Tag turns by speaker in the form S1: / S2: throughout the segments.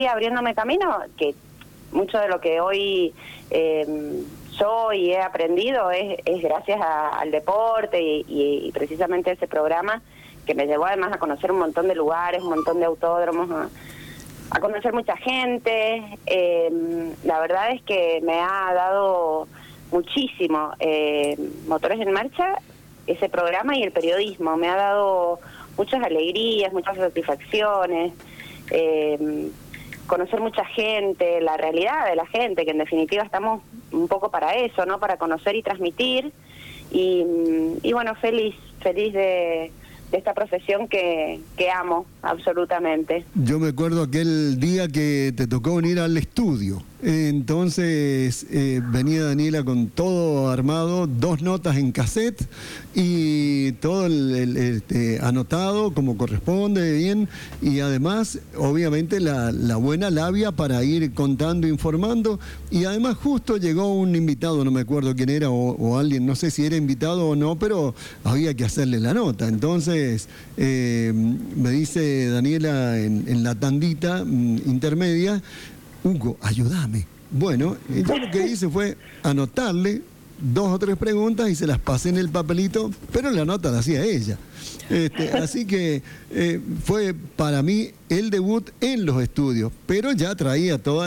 S1: abriéndome camino, que mucho de lo que hoy soy y he aprendido es gracias al deporte y precisamente ese programa que me llevó además a conocer un montón de lugares, un montón de autódromos, a conocer mucha gente. La verdad es que me ha dado muchísimo. Motores en Marcha, ese programa y el periodismo, me ha dado muchas alegrías, muchas satisfacciones, conocer mucha gente, la realidad de la gente, que en definitiva estamos un poco para eso, ¿no? Para conocer y transmitir. Y bueno, feliz de esta profesión que amo absolutamente.
S2: Yo me acuerdo aquel día que te tocó venir al estudio. Entonces venía Daniela con todo armado, 2 notas en cassette y todo anotado como corresponde, bien, y además obviamente la buena labia para ir contando, informando, y además justo llegó un invitado, no me acuerdo quién era, o alguien, no sé si era invitado o no, pero había que hacerle la nota. Entonces me dice Daniela en la tandita intermedia: Hugo, ayúdame. Bueno, yo lo que hice fue anotarle 2 o 3 preguntas y se las pasé en el papelito, pero la nota la hacía ella. Así que fue para mí el debut en los estudios, pero ya traía toda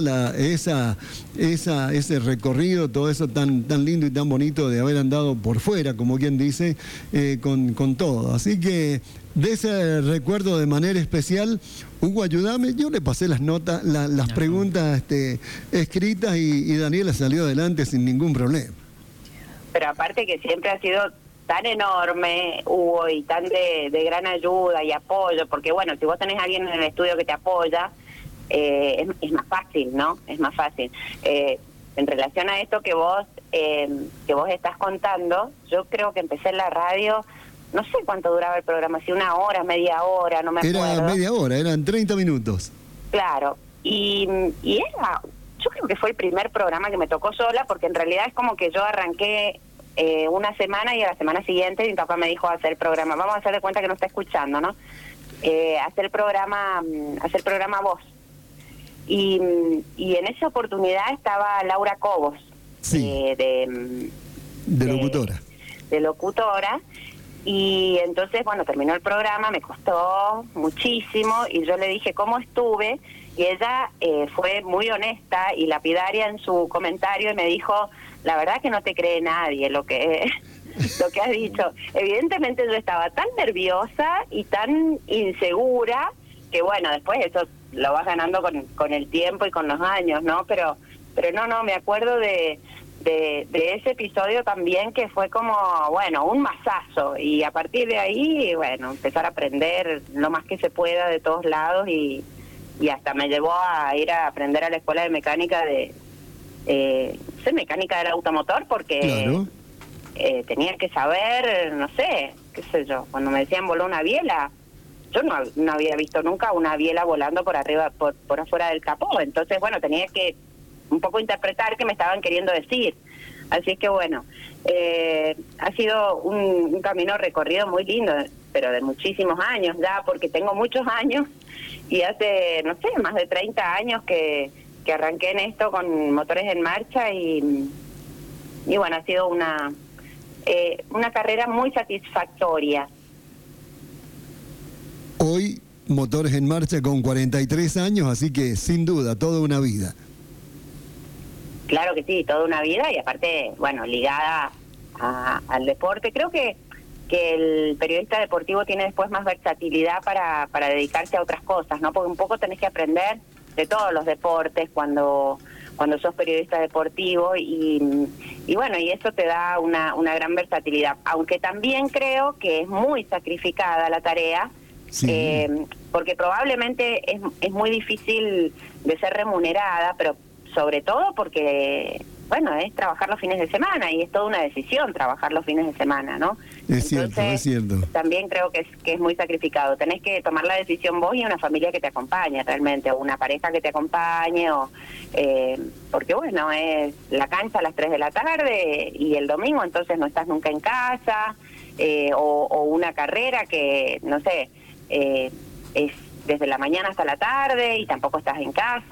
S2: ese recorrido, todo eso tan lindo y tan bonito de haber andado por fuera, como quien dice, con todo. Así que de ese recuerdo de manera especial, Hugo, ayúdame, yo le pasé las notas, las preguntas escritas y Daniela salió adelante sin ningún problema.
S1: Pero aparte que siempre ha sido tan enorme, Hugo, y tan de gran ayuda y apoyo, porque bueno, si vos tenés a alguien en el estudio que te apoya, es más fácil, ¿no? Es más fácil. En relación a esto que vos estás contando, yo creo que empecé en la radio, no sé cuánto duraba el programa, si 1 hora, media hora, no me acuerdo.
S2: Era media hora, eran 30 minutos.
S1: Claro, y era, yo creo que fue el primer programa que me tocó sola, porque en realidad es como que yo arranqué una semana y a la semana siguiente mi papá me dijo hacer el programa, vamos a hacer de cuenta que no está escuchando, ¿no? Hacer programa vos. Y en esa oportunidad estaba Laura Cobos,
S2: sí, de locutora.
S1: De locutora. Y entonces, bueno, terminó el programa, me costó muchísimo y yo le dije cómo estuve y ella fue muy honesta y lapidaria en su comentario y me dijo, la verdad que no te cree nadie lo que has dicho. Evidentemente yo estaba tan nerviosa y tan insegura que bueno, después eso lo vas ganando con el tiempo y con los años, ¿no? Pero no, me acuerdo de ese episodio también, que fue como, bueno, un mazazo, y a partir de ahí, bueno, empezar a aprender lo más que se pueda de todos lados y hasta me llevó a ir a aprender a la escuela de mecánica soy mecánica del automotor porque claro. Tenía que saber, no sé, qué sé yo, cuando me decían voló una biela, yo no había visto nunca una biela volando por arriba, por afuera del capó, entonces bueno, tenía que un poco interpretar qué me estaban queriendo decir. Así es que bueno, ha sido un camino recorrido muy lindo, pero de muchísimos años ya, porque tengo muchos años y hace, no sé, más de 30 años que arranqué en esto con Motores en Marcha y bueno, ha sido una carrera muy satisfactoria.
S2: Hoy Motores en Marcha con 43 años, así que sin duda, toda una vida.
S1: Claro que sí, toda una vida y aparte, bueno, ligada al deporte. Creo que el periodista deportivo tiene después más versatilidad para dedicarse a otras cosas, ¿no? Porque un poco tenés que aprender de todos los deportes cuando sos periodista deportivo y bueno, y eso te da una gran versatilidad. Aunque también creo que es muy sacrificada la tarea, sí. Porque probablemente es muy difícil de ser remunerada, pero sobre todo porque, bueno, es trabajar los fines de semana y es toda una decisión trabajar los fines de semana, ¿no?
S2: Es cierto.
S1: También creo que es muy sacrificado. Tenés que tomar la decisión vos y una familia que te acompañe realmente, o una pareja que te acompañe, porque bueno, es la cancha a las 3 de la tarde y el domingo entonces no estás nunca en casa, o una carrera que, no sé, es desde la mañana hasta la tarde y tampoco estás en casa.